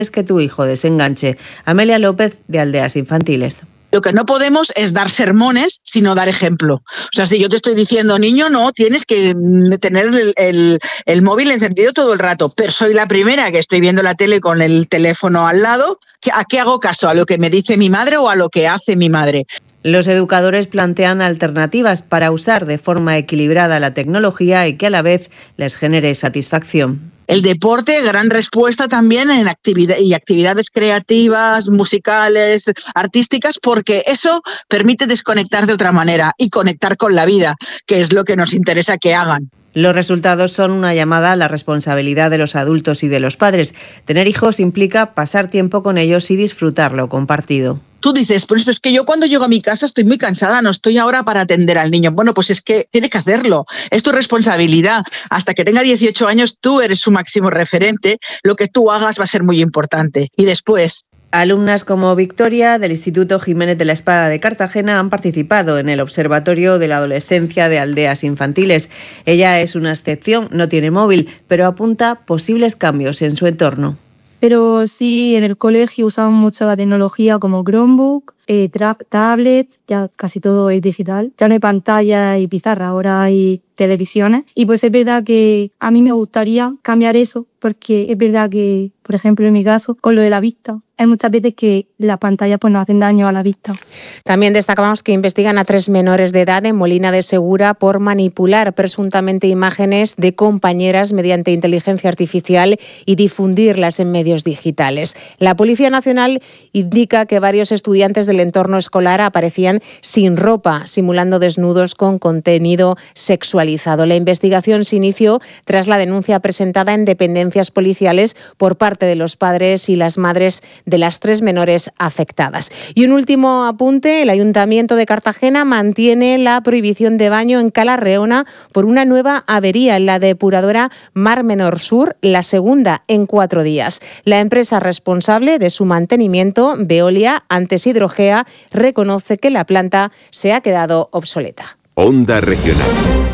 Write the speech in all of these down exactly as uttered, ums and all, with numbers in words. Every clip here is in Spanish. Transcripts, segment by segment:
que tu hijo desenganche. Amelia López, de Aldeas Infantiles. Lo que no podemos es dar sermones, sino dar ejemplo. O sea, si yo te estoy diciendo, niño, no, tienes que tener el, el, el móvil encendido todo el rato, pero soy la primera que estoy viendo la tele con el teléfono al lado, ¿a qué hago caso? ¿A lo que me dice mi madre o a lo que hace mi madre? Los educadores plantean alternativas para usar de forma equilibrada la tecnología y que a la vez les genere satisfacción. El deporte, gran respuesta también en actividad y actividades creativas, musicales, artísticas, porque eso permite desconectar de otra manera y conectar con la vida, que es lo que nos interesa que hagan. Los resultados son una llamada a la responsabilidad de los adultos y de los padres. Tener hijos implica pasar tiempo con ellos y disfrutarlo compartido. Tú dices, pues es que yo cuando llego a mi casa estoy muy cansada, no estoy ahora para atender al niño. Bueno, pues es que tiene que hacerlo, es tu responsabilidad. Hasta que tenga dieciocho años tú eres su máximo referente, lo que tú hagas va a ser muy importante. Y después... Alumnas como Victoria del Instituto Jiménez de la Espada de Cartagena han participado en el Observatorio de la Adolescencia de Aldeas Infantiles. Ella es una excepción, no tiene móvil, pero apunta posibles cambios en su entorno. Pero sí, en el colegio usaban mucho la tecnología como Chromebook, eh, tra- tablets, ya casi todo es digital. Ya no hay pantalla y pizarra, ahora hay televisiones. Y pues es verdad que a mí me gustaría cambiar eso, porque es verdad que, por ejemplo, en mi caso, con lo de la vista, hay muchas veces que las pantallas pues, nos hacen daño a la vista. También destacamos que investigan a tres menores de edad en Molina de Segura por manipular presuntamente imágenes de compañeras mediante inteligencia artificial y difundirlas en medios digitales. La Policía Nacional indica que varios estudiantes del entorno escolar aparecían sin ropa, simulando desnudos con contenido sexualizado. La investigación se inició tras la denuncia presentada en dependencias policiales por parte de los padres y las madres de las tres menores afectadas. Y un último apunte, el Ayuntamiento de Cartagena mantiene la prohibición de baño en Cala Reona por una nueva avería en la depuradora Mar Menor Sur, la segunda en cuatro días. La empresa responsable de su mantenimiento, Veolia, antes Hidrogea, reconoce que la planta se ha quedado obsoleta. Onda Regional.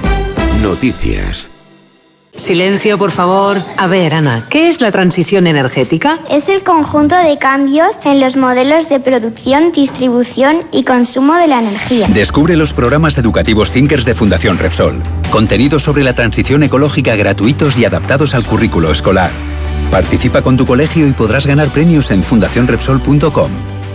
Noticias. Silencio, por favor. A ver, Ana, ¿qué es la transición energética? Es el conjunto de cambios en los modelos de producción, distribución y consumo de la energía. Descubre los programas educativos Thinkers de Fundación Repsol. Contenidos sobre la transición ecológica gratuitos y adaptados al currículo escolar. Participa con tu colegio y podrás ganar premios en fundación repsol punto com.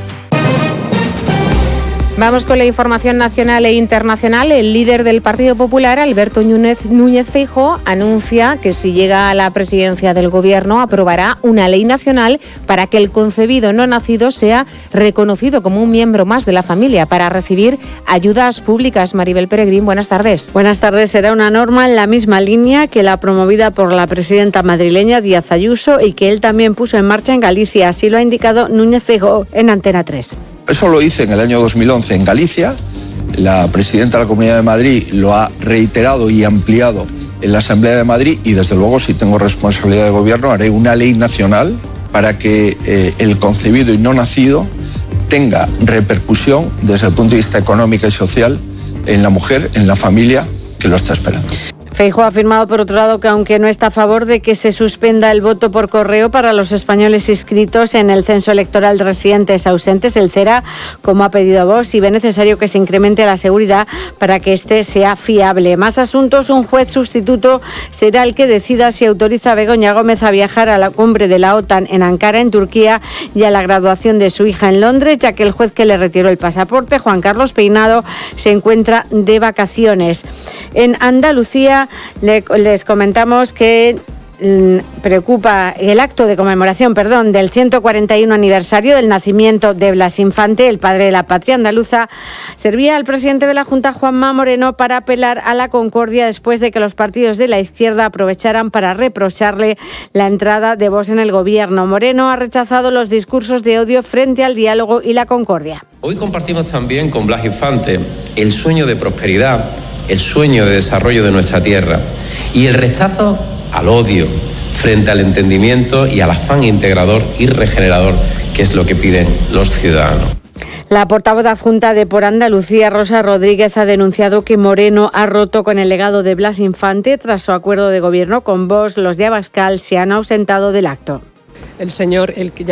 Vamos con la información nacional e internacional. El líder del Partido Popular, Alberto Núñez, Núñez Feijóo, anuncia que si llega a la presidencia del Gobierno aprobará una ley nacional para que el concebido no nacido sea reconocido como un miembro más de la familia para recibir ayudas públicas. Maribel Peregrín, buenas tardes. Buenas tardes. Será una norma en la misma línea que la promovida por la presidenta madrileña Díaz Ayuso y que él también puso en marcha en Galicia. Así lo ha indicado Núñez Feijóo en Antena tres. Eso lo hice en el año dos mil once en Galicia. La presidenta de la Comunidad de Madrid lo ha reiterado y ampliado en la Asamblea de Madrid y desde luego, si tengo responsabilidad de gobierno, haré una ley nacional para que eh, el concebido y no nacido tenga repercusión desde el punto de vista económico y social en la mujer, en la familia que lo está esperando. Feijóo ha afirmado, por otro lado, que aunque no está a favor de que se suspenda el voto por correo para los españoles inscritos en el censo electoral de residentes ausentes, el CERA, como ha pedido Vox, y ve necesario que se incremente la seguridad para que este sea fiable. Más asuntos, un juez sustituto será el que decida si autoriza a Begoña Gómez a viajar a la cumbre de la OTAN en Ankara, en Turquía, y a la graduación de su hija en Londres, ya que el juez que le retiró el pasaporte, Juan Carlos Peinado, se encuentra de vacaciones. En Andalucía, les comentamos que preocupa el acto de conmemoración, perdón, del ciento cuarenta y uno aniversario del nacimiento de Blas Infante, el padre de la patria andaluza. Servía al presidente de la Junta, Juanma Moreno, para apelar a la concordia después de que los partidos de la izquierda aprovecharan para reprocharle la entrada de Vox en el gobierno. Moreno ha rechazado los discursos de odio frente al diálogo y la concordia. Hoy compartimos también con Blas Infante el sueño de prosperidad, el sueño de desarrollo de nuestra tierra y el rechazo al odio frente al entendimiento y al afán integrador y regenerador, que es lo que piden los ciudadanos. La portavoz adjunta de Por Andalucía, Rosa Rodríguez, ha denunciado que Moreno ha roto con el legado de Blas Infante. Tras su acuerdo de gobierno con Vox, los de Abascal se han ausentado del acto. el señor, el que